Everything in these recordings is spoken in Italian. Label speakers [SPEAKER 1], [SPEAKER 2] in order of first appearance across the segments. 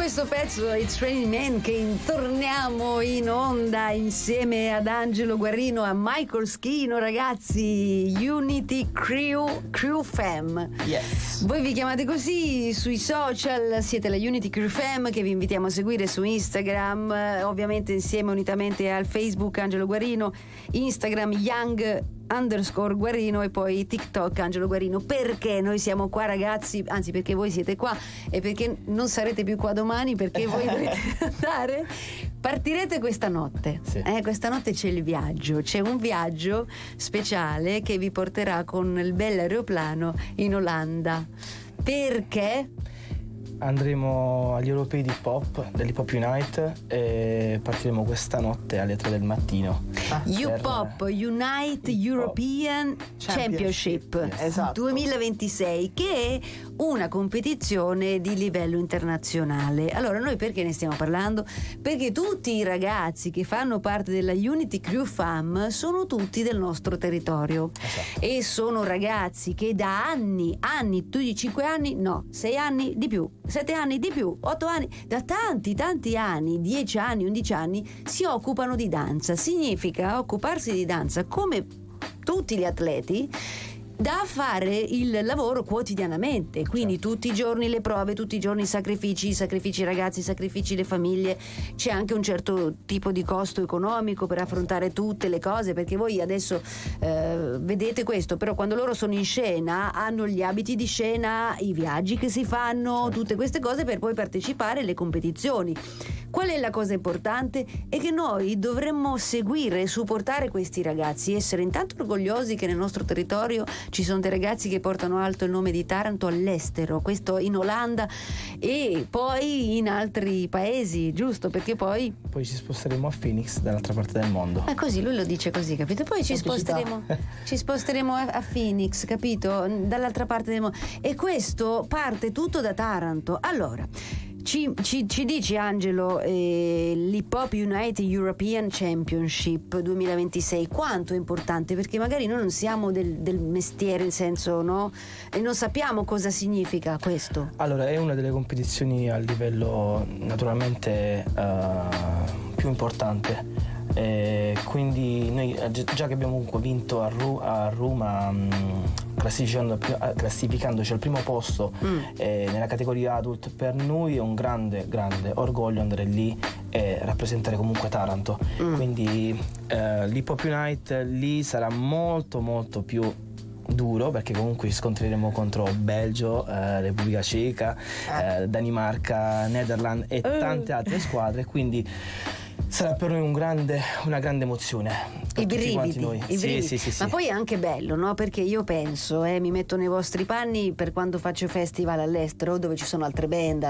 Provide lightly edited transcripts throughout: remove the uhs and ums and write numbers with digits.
[SPEAKER 1] questo pezzo It's Raining Men che torniamo in onda insieme ad Angelo Guarino e a Michael Schino, ragazzi. Unity Crew Fam.
[SPEAKER 2] Yes.
[SPEAKER 1] Voi vi chiamate così sui social, siete la Unity Crew Fam, che vi invitiamo a seguire su Instagram, ovviamente insieme unitamente al Facebook Angelo Guarino, Instagram Young_Guarino e poi TikTok Angelo Guarino. Perché noi siamo qua, ragazzi? Anzi, perché voi siete qua e perché non sarete più qua domani, perché voi dovete andare. Partirete questa notte.
[SPEAKER 2] Sì.
[SPEAKER 1] Questa notte c'è il viaggio, c'è un viaggio speciale che vi porterà con il bell'aeroplano in Olanda. Perché?
[SPEAKER 2] Andremo agli europei di pop dell'Hip Hop Unite e partiremo questa notte alle 3 del mattino.
[SPEAKER 1] U-Pop Unite European Championship
[SPEAKER 3] Esatto.
[SPEAKER 1] 2026, che è una competizione di livello internazionale. Allora, noi perché ne stiamo parlando? Perché tutti i ragazzi che fanno parte della Unity Crew Fam sono tutti del nostro territorio.
[SPEAKER 2] Esatto.
[SPEAKER 1] E sono ragazzi che da anni, tu di 5 anni, no, 6 anni di più, 7 anni di più, 8 anni, da tanti anni, 10 anni, 11 anni, si occupano di danza. Significa occuparsi di danza come tutti gli atleti, da fare il lavoro quotidianamente, quindi tutti i giorni le prove, tutti i giorni i sacrifici ragazzi, sacrifici le famiglie. C'è anche un certo tipo di costo economico per affrontare tutte le cose, perché voi adesso vedete questo, però quando loro sono in scena hanno gli abiti di scena, i viaggi che si fanno, tutte queste cose per poi partecipare alle competizioni. Qual è la cosa importante? È che noi dovremmo seguire e supportare questi ragazzi, essere intanto orgogliosi che nel nostro territorio ci sono dei ragazzi che portano alto il nome di Taranto all'estero, questo in Olanda e poi in altri paesi, giusto? Perché poi
[SPEAKER 2] ci sposteremo a Phoenix, dall'altra parte del mondo.
[SPEAKER 1] Così lui lo dice così, capito? Poi ci sposteremo a Phoenix, capito? Dall'altra parte del mondo. E questo parte tutto da Taranto. Allora, ci dice Angelo, l'Hip Hop Unite European Championship 2026 quanto è importante, perché magari noi non siamo del mestiere, in senso, no? E non sappiamo cosa significa questo.
[SPEAKER 2] Allora, è una delle competizioni a livello naturalmente più importante. Quindi noi già che abbiamo comunque vinto a Roma, classificandoci al primo posto nella categoria adult, per noi è un grande orgoglio andare lì e rappresentare comunque Taranto. Quindi l'Hip Hop Unite lì sarà molto più duro, perché comunque ci scontreremo contro Belgio, Repubblica Ceca, Danimarca, Netherlands e tante altre squadre, quindi sarà per noi una grande emozione.
[SPEAKER 1] I brividi.
[SPEAKER 2] Sì.
[SPEAKER 1] Ma poi è anche bello, no? Perché io penso, mi metto nei vostri panni per quando faccio festival all'estero dove ci sono altre band,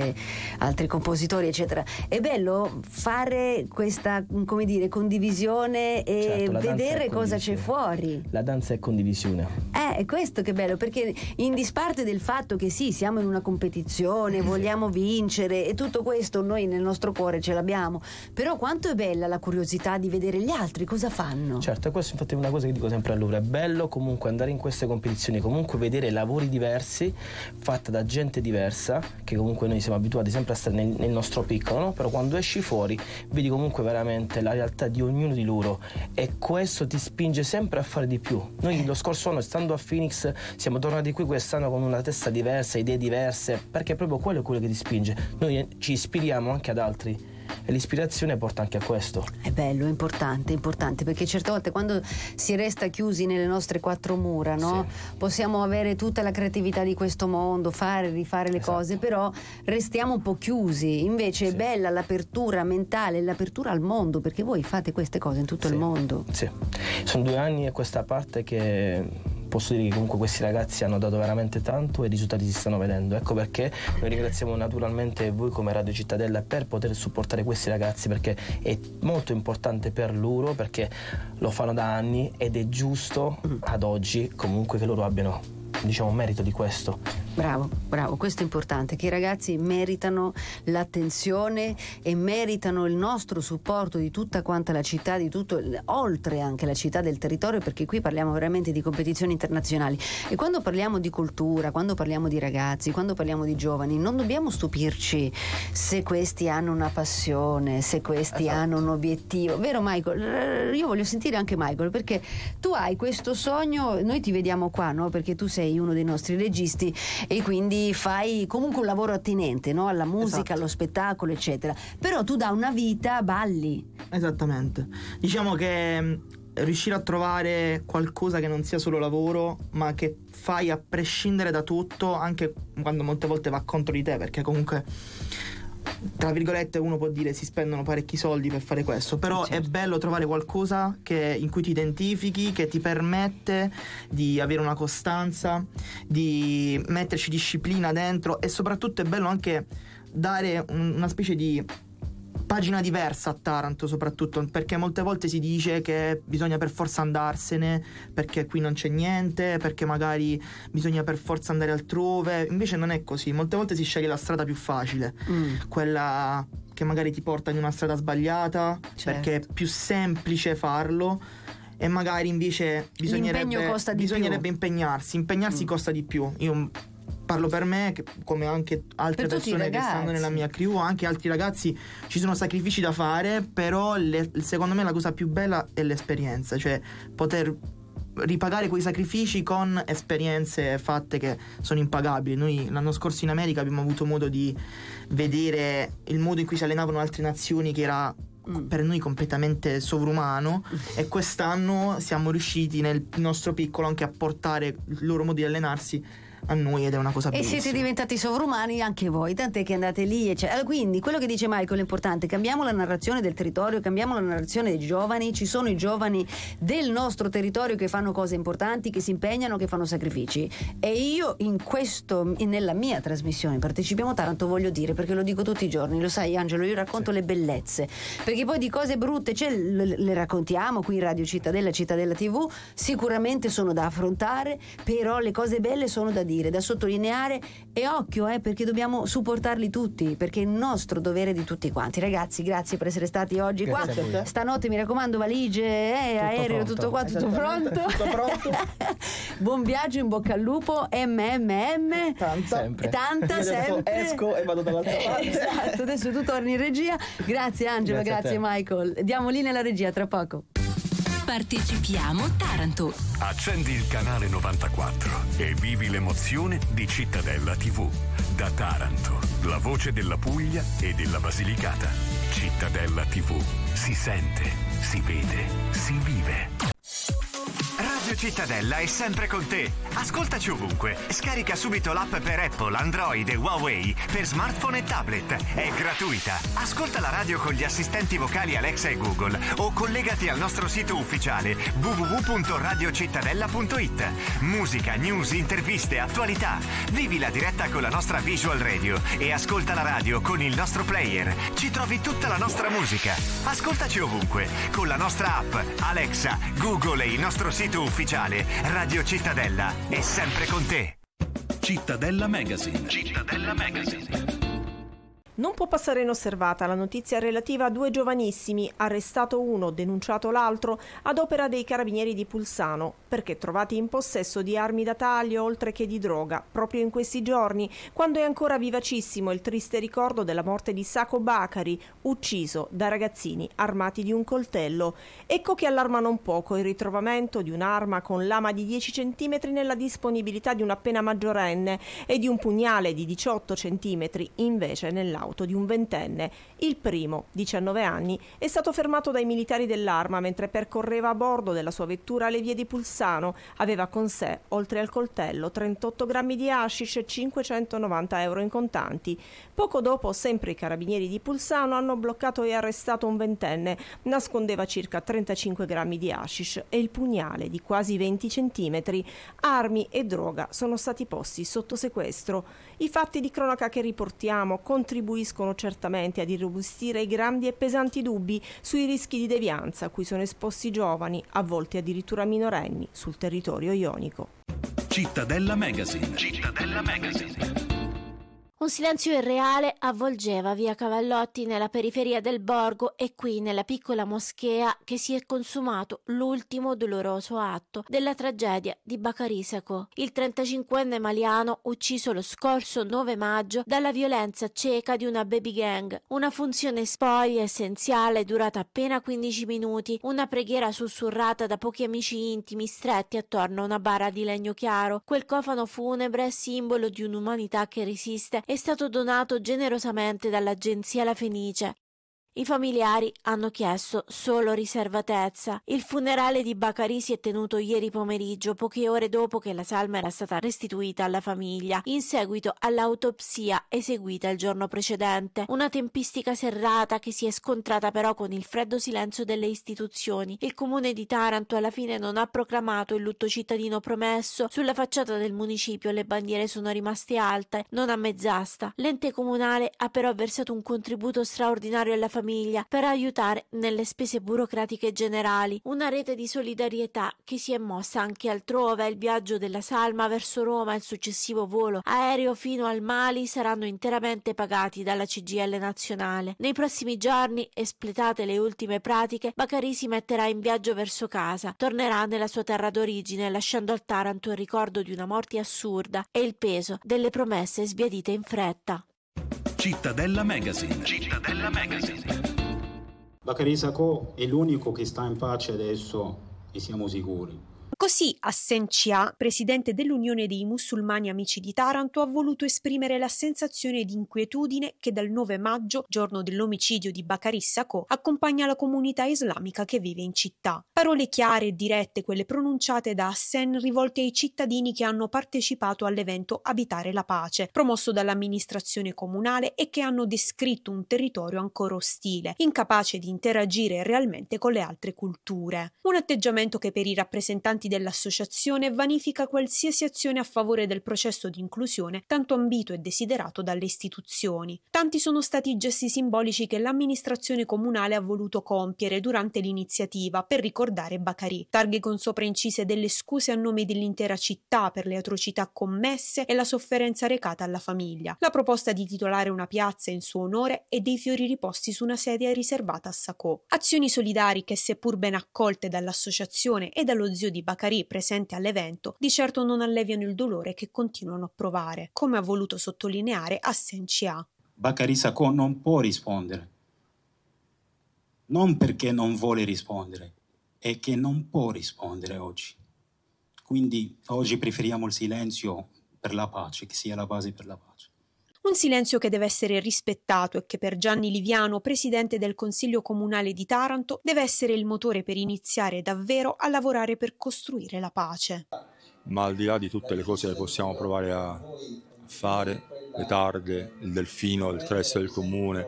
[SPEAKER 1] altri compositori, eccetera. È bello fare questa, come dire, condivisione e vedere cosa c'è fuori.
[SPEAKER 2] La danza è condivisione.
[SPEAKER 1] È questo che è bello, perché in disparte del fatto che sì, siamo in una competizione, vogliamo vincere e tutto questo noi nel nostro cuore ce l'abbiamo, però quanto è bella la curiosità di vedere gli altri cosa fanno.
[SPEAKER 2] Certo, questo infatti è una cosa che dico sempre a loro, è bello comunque andare in queste competizioni, comunque vedere lavori diversi fatti da gente diversa, che comunque noi siamo abituati sempre a stare nel nostro piccolo, no? Però quando esci fuori vedi comunque veramente la realtà di ognuno di loro e questo ti spinge sempre a fare di più. Noi lo scorso anno, stando a Phoenix, siamo tornati qui quest'anno con una testa diversa, idee diverse, perché proprio quello è quello che ti spinge. Noi ci ispiriamo anche ad altri e l'ispirazione porta anche a questo.
[SPEAKER 1] È bello, è importante, perché certe volte quando si resta chiusi nelle nostre quattro mura, no?
[SPEAKER 2] Sì.
[SPEAKER 1] Possiamo avere tutta la creatività di questo mondo, rifare le cose, però restiamo un po' chiusi. Invece è bella l'apertura mentale, l'apertura al mondo, perché voi fate queste cose in tutto il mondo.
[SPEAKER 2] Sì, sono 2 anni a questa parte che posso dire che comunque questi ragazzi hanno dato veramente tanto e i risultati si stanno vedendo. Ecco perché noi ringraziamo naturalmente voi come Radio Cittadella per poter supportare questi ragazzi, perché è molto importante per loro, perché lo fanno da anni ed è giusto ad oggi comunque che loro abbiano, diciamo, merito di questo.
[SPEAKER 1] Bravo, questo è importante, che i ragazzi meritano l'attenzione e meritano il nostro supporto di tutta quanta la città, di tutto, oltre anche la città del territorio, perché qui parliamo veramente di competizioni internazionali. E quando parliamo di cultura, quando parliamo di ragazzi, quando parliamo di giovani, non dobbiamo stupirci se questi hanno una passione, se questi hanno un obiettivo. Vero Michael? Io voglio sentire anche Michael, perché tu hai questo sogno, noi ti vediamo qua, no? Perché tu sei uno dei nostri registi e quindi fai comunque un lavoro attinente, no? Alla musica, allo spettacolo, eccetera. Però tu da una vita balli.
[SPEAKER 3] Esattamente. Diciamo che riuscire a trovare qualcosa che non sia solo lavoro, ma che fai a prescindere da tutto, anche quando molte volte va contro di te, perché comunque, tra virgolette, uno può dire si spendono parecchi soldi per fare questo, però certo, è bello trovare qualcosa in cui ti identifichi, che ti permette di avere una costanza, di metterci disciplina dentro, e soprattutto è bello anche dare una specie di pagina diversa a Taranto, soprattutto perché molte volte si dice che bisogna per forza andarsene perché qui non c'è niente, perché magari bisogna per forza andare altrove. Invece non è così, molte volte si sceglie la strada più facile, quella che magari ti porta in una strada sbagliata, certo, perché è più semplice farlo, e magari invece bisognerebbe impegnarsi costa di più. Io parlo per me, come anche altre persone che stanno nella mia crew, anche altri ragazzi, ci sono sacrifici da fare, però secondo me la cosa più bella è l'esperienza, cioè poter ripagare quei sacrifici con esperienze fatte che sono impagabili. Noi l'anno scorso in America abbiamo avuto modo di vedere il modo in cui si allenavano altre nazioni, che era per noi completamente sovrumano, e quest'anno siamo riusciti nel nostro piccolo anche a portare il loro modo di allenarsi a noi, ed è una cosa bellissima.
[SPEAKER 1] E siete diventati sovrumani anche voi, tant'è che andate lì, eccetera. Quindi quello che dice Michael è importante: cambiamo la narrazione del territorio, cambiamo la narrazione dei giovani. Ci sono i giovani del nostro territorio che fanno cose importanti, che si impegnano, che fanno sacrifici, e io nella mia trasmissione Partecipiamo Taranto voglio dire, perché lo dico tutti i giorni, lo sai Angelo, io racconto le bellezze, perché poi di cose brutte le raccontiamo qui in Radio Cittadella, Cittadella TV, sicuramente sono da affrontare, però le cose belle sono da dire, da sottolineare, e occhio perché dobbiamo supportarli tutti, perché è il nostro dovere di tutti quanti. Ragazzi, grazie per essere stati oggi qua. Stanotte mi raccomando, valigie, aereo,
[SPEAKER 2] pronto.
[SPEAKER 1] Tutto qua, tutto pronto.
[SPEAKER 3] Tutto pronto.
[SPEAKER 1] Buon viaggio, in bocca al lupo, tanta sempre.
[SPEAKER 3] Esco e vado dall'altra parte.
[SPEAKER 1] Esatto, adesso tu torni in regia. Grazie Angelo, grazie Michael. Diamo linea alla regia tra poco.
[SPEAKER 4] Partecipiamo Taranto.
[SPEAKER 5] Accendi il canale 94 e vivi l'emozione di Cittadella TV. Da Taranto, la voce della Puglia e della Basilicata. Cittadella TV. Si sente, si vede, si vive.
[SPEAKER 6] Radio Cittadella è sempre con te. Ascoltaci ovunque. Scarica subito l'app per Apple, Android e Huawei per smartphone e tablet. È gratuita. Ascolta la radio con gli assistenti vocali Alexa e Google o collegati al nostro sito ufficiale www.radiocittadella.it. Musica, news, interviste, attualità. Vivi la diretta con la nostra Visual Radio e ascolta la radio con il nostro player. Ci trovi tutta la nostra musica. Ascoltaci ovunque con la nostra app Alexa, Google e il nostro sito ufficiale. Radio Cittadella è sempre con te.
[SPEAKER 5] Cittadella Magazine. Cittadella Magazine.
[SPEAKER 7] Non può passare inosservata la notizia relativa a due giovanissimi, arrestato uno, denunciato l'altro, ad opera dei carabinieri di Pulsano, perché trovati in possesso di armi da taglio oltre che di droga, proprio in questi giorni, quando è ancora vivacissimo il triste ricordo della morte di Sako Bakari, ucciso da ragazzini armati di un coltello. Ecco che allarma non poco il ritrovamento di un'arma con lama di 10 cm nella disponibilità di un appena maggiorenne e di un pugnale di 18 cm invece nell'auto di un ventenne. Il primo, 19 anni, è stato fermato dai militari dell'Arma mentre percorreva a bordo della sua vettura le vie di Pulsano. Aveva con sé, oltre al coltello, 38 grammi di hashish e 590 euro in contanti. Poco dopo, sempre i carabinieri di Pulsano hanno bloccato e arrestato un ventenne. Nascondeva circa 35 grammi di hashish e il pugnale di quasi 20 centimetri. Armi e droga sono stati posti sotto sequestro. I fatti di cronaca che riportiamo contribuiscono certamente ad irrobustire i grandi e pesanti dubbi sui rischi di devianza a cui sono esposti i giovani, a volte addirittura minorenni, sul territorio ionico.
[SPEAKER 8] Cittadella Magazine. Cittadella Magazine.
[SPEAKER 9] Un silenzio irreale avvolgeva via Cavallotti nella periferia del borgo e qui nella piccola moschea che si è consumato l'ultimo doloroso atto della tragedia di Bakary Sacco, il 35enne maliano ucciso lo scorso 9 maggio dalla violenza cieca di una baby gang, una funzione spoglia essenziale durata appena 15 minuti, una preghiera sussurrata da pochi amici intimi stretti attorno a una bara di legno chiaro. Quel cofano funebre, simbolo di un'umanità che resiste, è stato donato generosamente dall'agenzia La Fenice. I familiari hanno chiesto solo riservatezza. Il funerale di Bakary si è tenuto ieri pomeriggio, poche ore dopo che la salma era stata restituita alla famiglia, in seguito all'autopsia eseguita il giorno precedente. Una tempistica serrata che si è scontrata però con il freddo silenzio delle istituzioni. Il comune di Taranto alla fine non ha proclamato il lutto cittadino promesso. Sulla facciata del municipio le bandiere sono rimaste alte, non a mezz'asta. L'ente comunale ha però versato un contributo straordinario alla famiglia per aiutare nelle spese burocratiche generali, una rete di solidarietà che si è mossa anche altrove. Il viaggio della salma verso Roma e il successivo volo aereo fino al Mali saranno interamente pagati dalla CGIL nazionale. Nei prossimi giorni, espletate le ultime pratiche, Bakary si metterà in viaggio verso casa, tornerà nella sua terra d'origine lasciando al Taranto il ricordo di una morte assurda e il peso delle promesse sbiadite in fretta.
[SPEAKER 8] Cittadella Magazine. Cittadella Magazine.
[SPEAKER 10] Bakary Sacco è l'unico che sta in pace adesso e siamo sicuri.
[SPEAKER 11] Così Hassan Chia, presidente dell'Unione dei Musulmani Amici di Taranto, ha voluto esprimere la sensazione di inquietudine che dal 9 maggio, giorno dell'omicidio di Bakary Sacco, accompagna la comunità islamica che vive in città. Parole chiare e dirette, quelle pronunciate da Hassan, rivolte ai cittadini che hanno partecipato all'evento Abitare la Pace, promosso dall'amministrazione comunale e che hanno descritto un territorio ancora ostile, incapace di interagire realmente con le altre culture. Un atteggiamento che per i rappresentanti dell'associazione vanifica qualsiasi azione a favore del processo di inclusione tanto ambito e desiderato dalle istituzioni. Tanti sono stati i gesti simbolici che l'amministrazione comunale ha voluto compiere durante l'iniziativa per ricordare Bakary. Targhe con sopra incise delle scuse a nome dell'intera città per le atrocità commesse e la sofferenza recata alla famiglia. La proposta di titolare una piazza in suo onore e dei fiori riposti su una sedia riservata a Sacco. Azioni solidari che, seppur ben accolte dall'associazione e dallo zio di Bakary presente all'evento, di certo non alleviano il dolore che continuano a provare, come ha voluto sottolineare Hassan Chia.
[SPEAKER 10] Bakary Sacco non può rispondere, non perché non vuole rispondere, è che non può rispondere oggi. Quindi oggi preferiamo il silenzio per la pace, che sia la base per la pace.
[SPEAKER 11] Un silenzio che deve essere rispettato e che per Gianni Liviano, presidente del Consiglio Comunale di Taranto, deve essere il motore per iniziare davvero a lavorare per costruire la pace.
[SPEAKER 12] Ma al di là di tutte le cose che possiamo provare a fare, le targhe, il delfino, il crest del comune,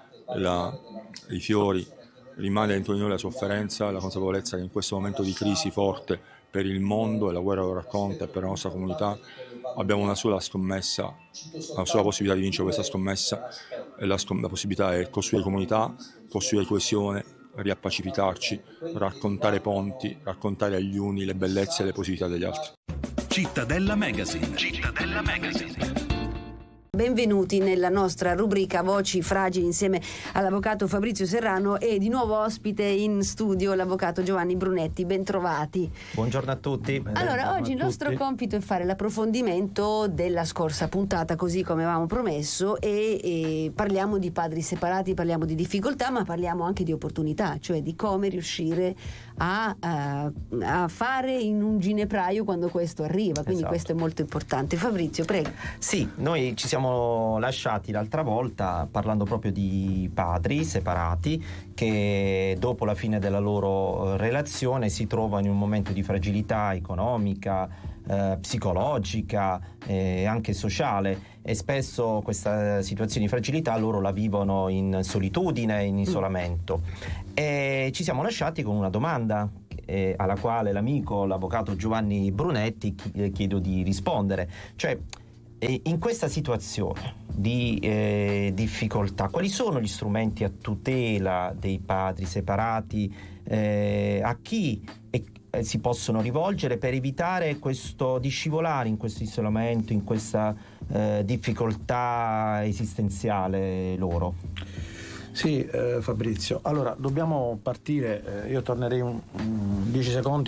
[SPEAKER 12] i fiori, rimane dentro di noi la sofferenza e la consapevolezza che in questo momento di crisi forte per il mondo, e la guerra lo racconta, e per la nostra comunità, abbiamo una sola scommessa, una sola possibilità di vincere questa scommessa, e la possibilità è costruire comunità, costruire coesione, riappacificarci, raccontare ponti, raccontare agli uni le bellezze e le positività degli altri.
[SPEAKER 8] Cittadella Magazine. Cittadella Magazine.
[SPEAKER 1] Benvenuti nella nostra rubrica Voci Fragili insieme all'avvocato Fabrizio Serrano e di nuovo ospite in studio l'avvocato Giovanni Brunetti. Bentrovati.
[SPEAKER 13] Buongiorno a tutti.
[SPEAKER 1] Allora, oggi il nostro compito è fare l'approfondimento della scorsa puntata, così come avevamo promesso, e parliamo di padri separati, parliamo di difficoltà, ma parliamo anche di opportunità, cioè di come riuscire a fare in un ginepraio quando questo arriva, quindi esatto. Questo è molto importante. Fabrizio, prego.
[SPEAKER 13] Sì, noi ci siamo lasciati l'altra volta parlando proprio di padri separati che dopo la fine della loro relazione si trovano in un momento di fragilità economica, psicologica e anche sociale, e spesso questa situazione di fragilità loro la vivono in solitudine, in isolamento. E ci siamo lasciati con una domanda alla quale l'amico, l'avvocato Giovanni Brunetti, chiedo di rispondere, cioè in questa situazione di difficoltà quali sono gli strumenti a tutela dei padri separati, a chi si possono rivolgere per evitare di scivolare in questo isolamento, in questa difficoltà esistenziale loro?
[SPEAKER 14] Sì, Fabrizio. Allora, dobbiamo partire, io tornerei 10 secondi